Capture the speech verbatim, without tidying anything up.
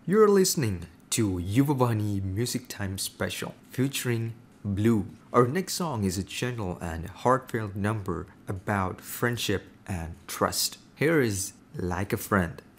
You're listening to Yuvavani Music Time Special featuring Blue. Our next song is a gentle and heartfelt number about friendship and trust. Here is Like a Friend.